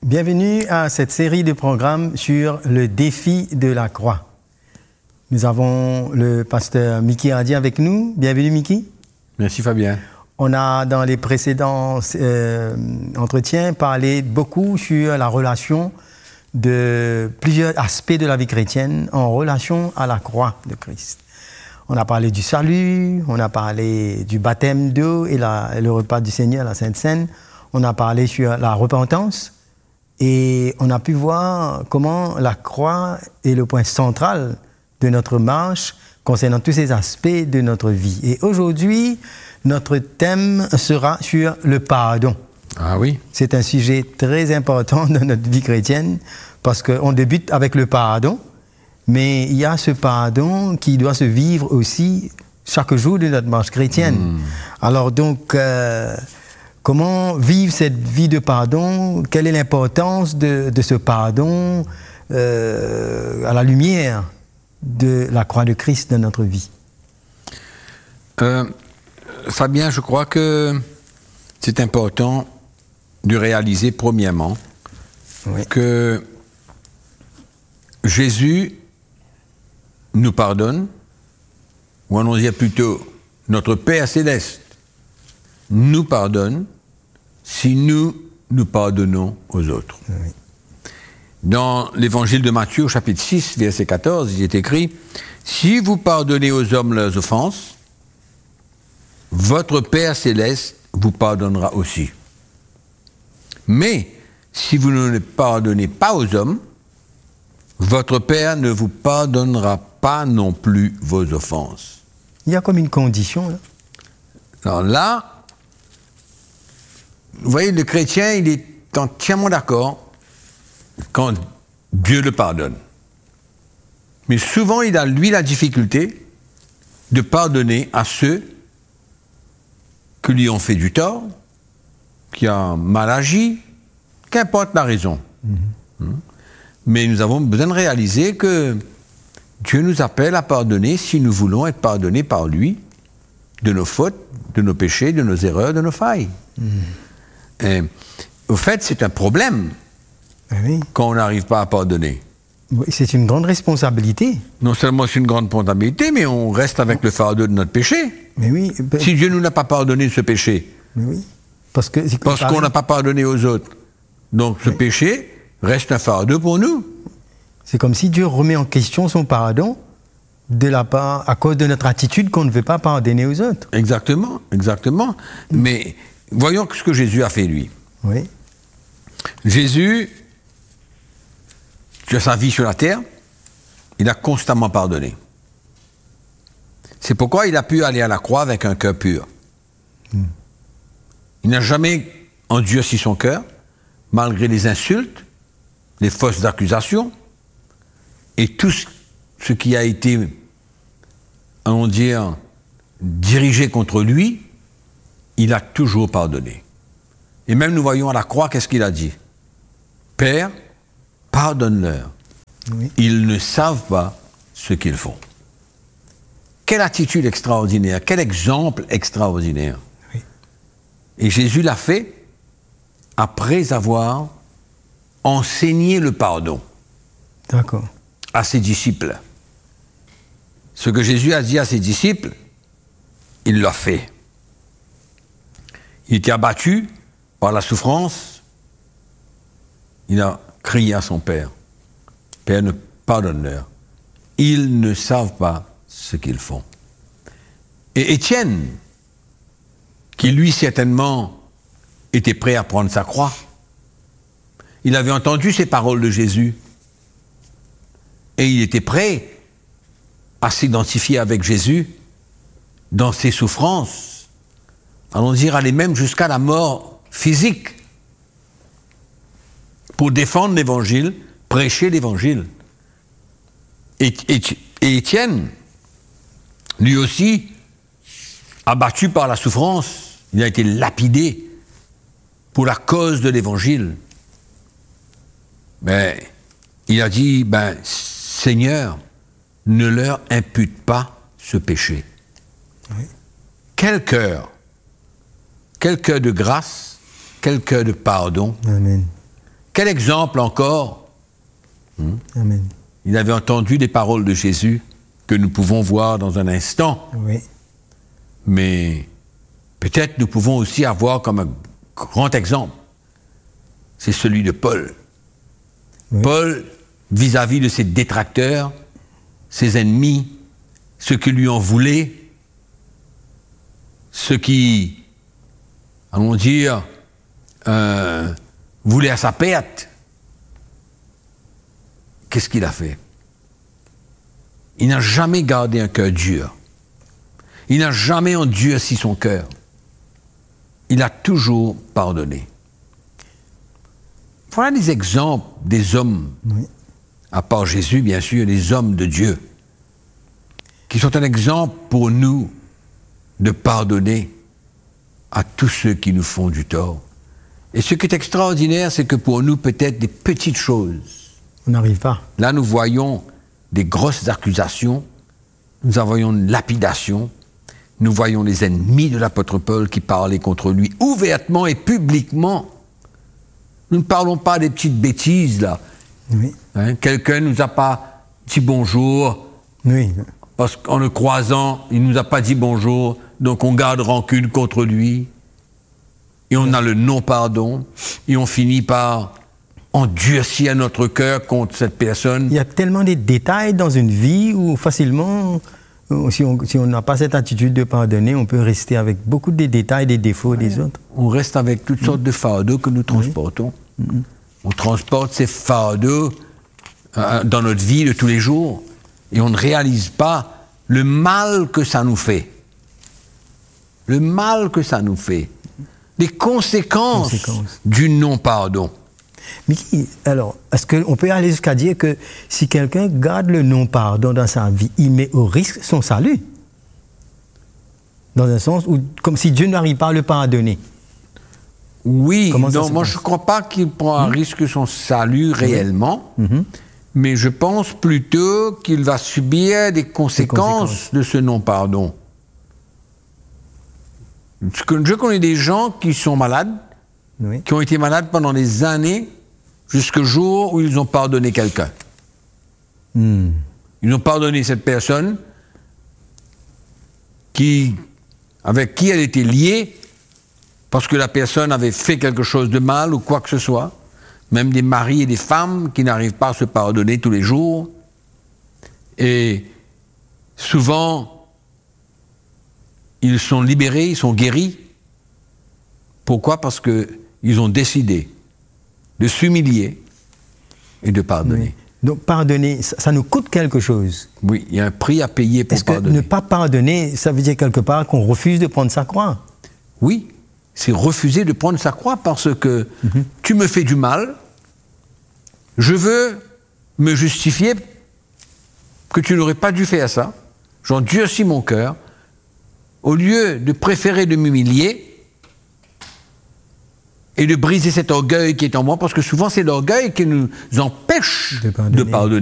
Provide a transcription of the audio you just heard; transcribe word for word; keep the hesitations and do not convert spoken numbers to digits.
Bienvenue à cette série de programmes sur le défi de la croix. Nous avons le pasteur Mickey Hardy avec nous. Bienvenue Mickey. Merci Fabien. On a dans les précédents euh, entretiens parlé beaucoup sur la relation de plusieurs aspects de la vie chrétienne en relation à la croix de Christ. On a parlé du salut, on a parlé du baptême d'eau et, la, et le repas du Seigneur, la Sainte Seine. On a parlé sur la repentance et on a pu voir comment la croix est le point central de notre marche concernant tous ces aspects de notre vie. Et aujourd'hui, notre thème sera sur le pardon. Ah oui. C'est un sujet très important dans notre vie chrétienne parce qu'on débute avec le pardon, mais il y a ce pardon qui doit se vivre aussi chaque jour de notre marche chrétienne. Mmh. Alors donc, euh, comment vivre cette vie de pardon? Quelle est l'importance de, de ce pardon euh, à la lumière de la croix de Christ dans notre vie? euh, Fabien, je crois que c'est important de réaliser premièrement oui. que Jésus nous pardonne, ou allons dire plutôt notre Père Céleste nous pardonne si nous nous pardonnons aux autres. Oui. Dans l'évangile de Matthieu, chapitre six, verset quatorze, il est écrit « Si vous pardonnez aux hommes leurs offenses, votre Père Céleste vous pardonnera aussi. Mais si vous ne pardonnez pas aux hommes, votre Père ne vous pardonnera pas non plus vos offenses. » Il y a comme une condition, là. Alors là, vous voyez, le chrétien, il est entièrement d'accord quand Dieu le pardonne. Mais souvent, il a, lui, la difficulté de pardonner à ceux qui lui ont fait du tort, qui ont mal agi, qu'importe la raison. Mm-hmm. Mais nous avons besoin de réaliser que Dieu nous appelle à pardonner si nous voulons être pardonnés par lui de nos fautes, de nos péchés, de nos erreurs, de nos failles. Mm. Et, au fait, c'est un problème oui. quand on n'arrive pas à pardonner. Oui, c'est une grande responsabilité. Non seulement c'est une grande responsabilité, mais on reste avec le fardeau de notre péché. Mais oui. Ben... Si Dieu ne nous n'a pas pardonné ce péché, mais oui. Parce, que, parce qu'on n'a pas pardonné aux autres. Donc ce oui. péché reste un fardeau pour nous. C'est comme si Dieu remet en question son pardon de la part, à cause de notre attitude qu'on ne veut pas pardonner aux autres. Exactement, exactement. Mm. Mais voyons ce que Jésus a fait, lui. Oui. Jésus, sur sa vie sur la terre, il a constamment pardonné. C'est pourquoi il a pu aller à la croix avec un cœur pur. Mm. Il n'a jamais endurci son cœur, malgré les insultes, les fausses accusations, et tout ce qui a été, allons dire, dirigé contre lui, il a toujours pardonné. Et même nous voyons à la croix, qu'est-ce qu'il a dit? Père, pardonne-leur. Oui. Ils ne savent pas ce qu'ils font. Quelle attitude extraordinaire, quel exemple extraordinaire. Oui. Et Jésus l'a fait après avoir enseigné le pardon. D'accord. À ses disciples. Ce que Jésus a dit à ses disciples, il l'a fait. Il était abattu par la souffrance. Il a crié à son Père. Père, ne pardonne-leur. Ils ne savent pas ce qu'ils font. Et Étienne, qui lui certainement était prêt à prendre sa croix, il avait entendu ces paroles de Jésus. Et il était prêt à s'identifier avec Jésus dans ses souffrances, allons dire aller même jusqu'à la mort physique, pour défendre l'évangile, prêcher l'évangile. Et, et, et Étienne, lui aussi, abattu par la souffrance, il a été lapidé pour la cause de l'évangile. Mais il a dit, ben, Seigneur, ne leur impute pas ce péché. Oui. Quel cœur, quel cœur de grâce, quel cœur de pardon. Amen. Quel exemple encore? Hmm? Amen. Il avait entendu des paroles de Jésus que nous pouvons voir dans un instant. Oui. Mais peut-être nous pouvons aussi avoir comme un grand exemple, c'est celui de Paul. Oui. Paul, vis-à-vis de ses détracteurs, ses ennemis, ceux qui lui en voulaient, ceux qui, allons dire, euh, voulaient à sa perte, qu'est-ce qu'il a fait? Il n'a jamais gardé un cœur dur. Il n'a jamais endurci son cœur. Il a toujours pardonné. Voilà des exemples des hommes, oui. à part Jésus, bien sûr, des hommes de Dieu, qui sont un exemple pour nous de pardonner à tous ceux qui nous font du tort. Et ce qui est extraordinaire, c'est que pour nous, peut-être des petites choses. On n'arrive pas. Là, nous voyons des grosses accusations, nous voyons une lapidation, nous voyons les ennemis de l'apôtre Paul qui parlaient contre lui ouvertement et publiquement. Nous ne parlons pas des petites bêtises, là. Oui. Hein, quelqu'un ne nous a pas dit bonjour, oui. parce qu'en le croisant, il ne nous a pas dit bonjour, donc on garde rancune contre lui, et on oui. a le non-pardon, et on finit par endurcir notre cœur contre cette personne. Il y a tellement de détails dans une vie où facilement, si on si on n'a pas cette attitude de pardonner, on peut rester avec beaucoup de détails, des défauts oui. des autres. On reste avec toutes mmh. sortes de fardeaux que nous transportons. Oui. Mmh. On transporte ces fardeaux euh, dans notre vie de tous les jours et on ne réalise pas le mal que ça nous fait. Le mal que ça nous fait. Les conséquences, conséquences. du non-pardon. Mais alors, est-ce qu'on peut aller jusqu'à dire que si quelqu'un garde le non-pardon dans sa vie, il met au risque son salut? Dans un sens où, comme si Dieu n'arrive pas à le pardonner. Oui, non, moi je ne crois pas qu'il prend à mmh. risque son salut réellement, mmh. mais je pense plutôt qu'il va subir des conséquences, conséquences. de ce non-pardon. Je connais des gens qui sont malades, oui. qui ont été malades pendant des années, jusqu'au jour où ils ont pardonné quelqu'un. Mmh. Ils ont pardonné cette personne qui, avec qui elle était liée, parce que la personne avait fait quelque chose de mal ou quoi que ce soit. Même des maris et des femmes qui n'arrivent pas à se pardonner tous les jours. Et souvent, ils sont libérés, ils sont guéris. Pourquoi? Parce qu'ils ont décidé de s'humilier et de pardonner. Oui. Donc pardonner, ça, ça nous coûte quelque chose. Oui, il y a un prix à payer pour Est-ce que pardonner. Ne pas pardonner, ça veut dire quelque part qu'on refuse de prendre sa croix? Oui, c'est refuser de prendre sa croix parce que mm-hmm. tu me fais du mal, je veux me justifier que tu n'aurais pas dû faire ça, j'endurcis mon cœur, au lieu de préférer de m'humilier et de briser cet orgueil qui est en moi, parce que souvent c'est l'orgueil qui nous empêche de pardonner. De pardonner.